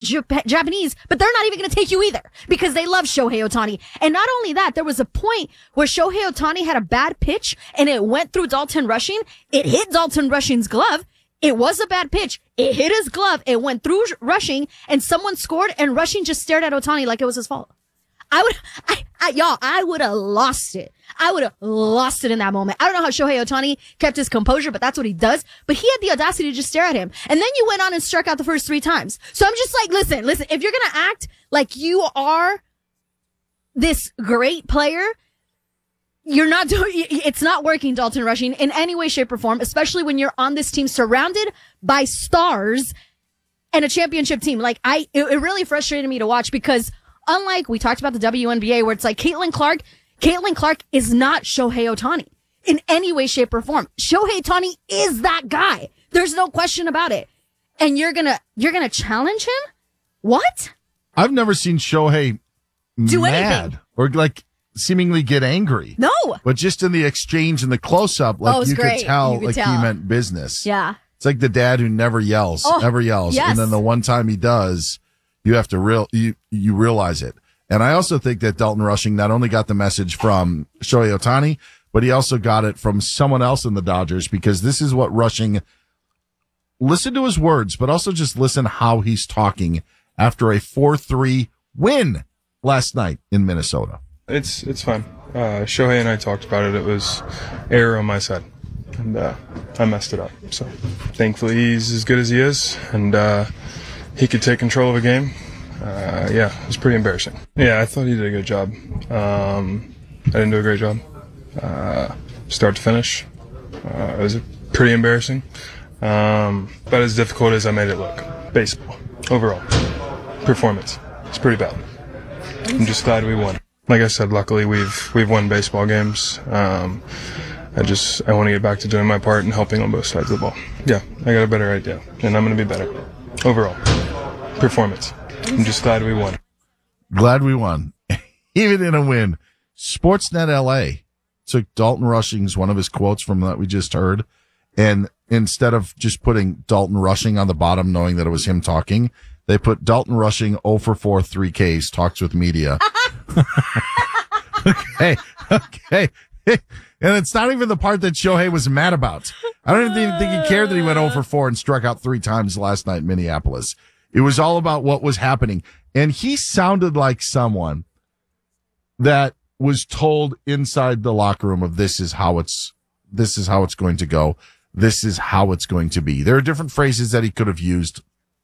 Japanese, but they're not even going to take you either because they love Shohei Ohtani. And not only that, there was a point where Shohei Ohtani had a bad pitch and it went through Dalton Rushing. It hit Dalton Rushing's glove. It was a bad pitch. It hit his glove. It went through Rushing and someone scored and Rushing just stared at Ohtani like it was his fault. I would have lost it. I would have lost it in that moment. I don't know how Shohei Ohtani kept his composure, but that's what he does. But he had the audacity to just stare at him. And then you went on and struck out the first 3 times. So I'm just like, listen, if you're going to act like you are this great player, you're not doing, it's not working, Dalton Rushing, in any way, shape, or form, especially when you're on this team surrounded by stars and a championship team. Like, it really frustrated me to watch because unlike we talked about the WNBA where it's like Caitlin Clark is not Shohei Ohtani in any way, shape, or form. Shohei Ohtani is that guy. There's no question about it. And you're gonna challenge him? What? I've never seen Shohei do mad anything or like seemingly get angry. No. But just in the exchange and the close up, like you could tell he meant business. Yeah. It's like the dad who never yells. Yes. And then the one time he does, you have to you realize it. And I also think that Dalton Rushing not only got the message from Shohei Ohtani, but he also got it from someone else in the Dodgers because this is what Rushing, listen to his words, but also just listen how he's talking after a 4-3 win last night in Minnesota. It's fine. Shohei and I talked about it. It was error on my side, and I messed it up. So thankfully he's as good as he is, and he could take control of a game. Yeah, it was pretty embarrassing. Yeah, I thought he did a good job. I didn't do a great job. Start to finish. It was pretty embarrassing. But as difficult as I made it look. Baseball, overall. Performance. It's pretty bad. I'm just glad we won. Like I said, luckily we've won baseball games. I want to get back to doing my part and helping on both sides of the ball. Yeah, I got a better idea, and I'm going to be better. Overall. Performance. I'm just glad we won. Glad we won. Even in a win. Sportsnet LA took Dalton Rushing's, one of his quotes from that we just heard, and instead of just putting Dalton Rushing on the bottom, knowing that it was him talking, they put Dalton Rushing 0 for 4 3Ks, talks with media. Okay. And it's not even the part that Shohei was mad about. I don't even think he cared that he went 0 for 4 and struck out 3 times last night in Minneapolis. It was all about what was happening. And he sounded like someone that was told inside the locker room of this is how it's going to go. This is how it's going to be. There are different phrases that he could have used.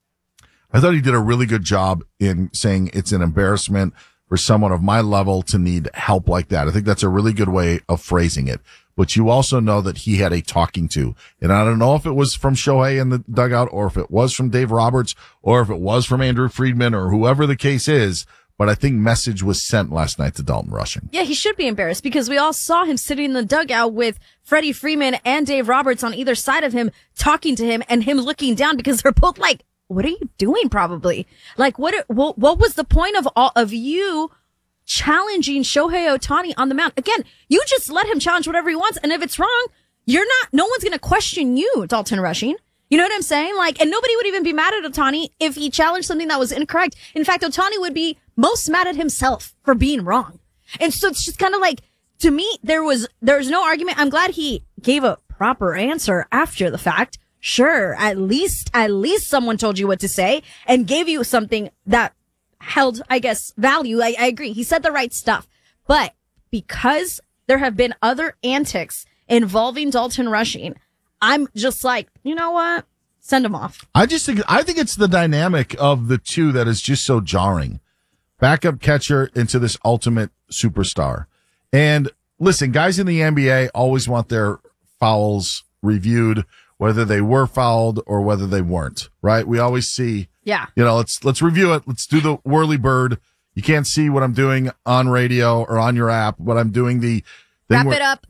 I thought he did a really good job in saying it's an embarrassment for someone of my level to need help like that. I think that's a really good way of phrasing it. But you also know that he had a talking to. And I don't know if it was from Shohei in the dugout or if it was from Dave Roberts or if it was from Andrew Friedman or whoever the case is. But I think message was sent last night to Dalton Rushing. Yeah, he should be embarrassed because we all saw him sitting in the dugout with Freddie Freeman and Dave Roberts on either side of him, talking to him and him looking down because they're both like, what are you doing probably? Like, what was the point of all of you challenging Shohei Ohtani on the mound? Again, you just let him challenge whatever he wants. And if it's wrong, no one's going to question you, Dalton Rushing. You know what I'm saying? Like, and nobody would even be mad at Ohtani if he challenged something that was incorrect. In fact, Ohtani would be most mad at himself for being wrong. And so it's just kind of like, to me, there was no argument. I'm glad he gave a proper answer after the fact. Sure, at least someone told you what to say and gave you something that held, I guess, value. I agree. He said the right stuff. But because there have been other antics involving Dalton Rushing, I'm just like, you know what? Send him off. I think it's the dynamic of the two that is just so jarring. Backup catcher into this ultimate superstar. And listen, guys in the NBA always want their fouls reviewed, whether they were fouled or whether they weren't, right? We always see, let's review it. Let's do the whirly bird. You can't see what I'm doing on radio or on your app, but I'm doing the wrap it up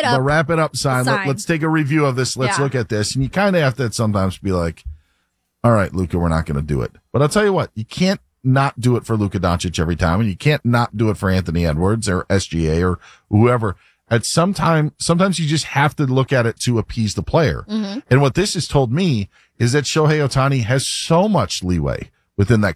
sign. Let's take a review of this. Let's look at this. And you kind of have to sometimes be like, all right, Luka, we're not going to do it. But I'll tell you what, you can't not do it for Luka Doncic every time. And you can't not do it for Anthony Edwards or SGA or whoever. Sometimes you just have to look at it to appease the player. Mm-hmm. And what this has told me is that Shohei Ohtani has so much leeway within that